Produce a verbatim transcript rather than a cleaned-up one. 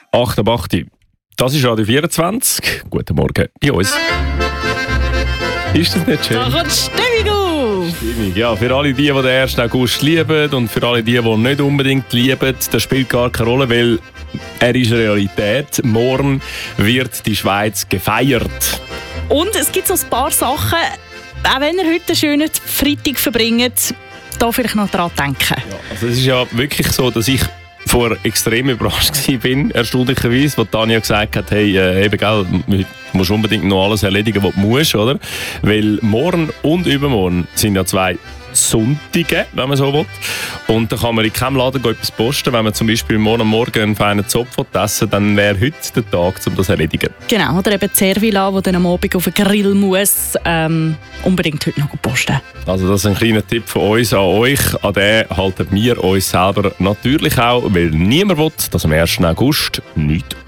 acht ab acht. Das ist Radio vierundzwanzig. Guten Morgen bei uns. Ist das nicht schön? Da kommt Stimmung auf! Stimmung, ja. Für alle die, die den ersten August lieben und für alle die, die nicht unbedingt lieben, das spielt gar keine Rolle, weil er ist Realität. Morgen wird die Schweiz gefeiert. Und es gibt so ein paar Sachen, auch wenn ihr heute einen schönen Freitag verbringt, da vielleicht noch dran denken. Ja, also es ist ja wirklich so, dass ich vor extrem überrascht war, erstaunlicherweise, wo Tanja gesagt hat, hey, äh, eben, gell, du musst unbedingt noch alles erledigen, was du musst, oder? Weil morgen und übermorgen sind ja zwei Sonntage, wenn man so will. Und da kann man in keinem Laden etwas posten. Wenn man zum Beispiel morgen Morgen einen feinen Zopf essen will, dann wäre heute der Tag, um das zu erledigen. Genau, oder eben die Servila, die dann am Abend auf den Grill muss, ähm, unbedingt heute noch posten. Also das ist ein kleiner Tipp von uns an euch. An den halten wir uns selber natürlich auch, weil niemand will, dass am ersten August nichts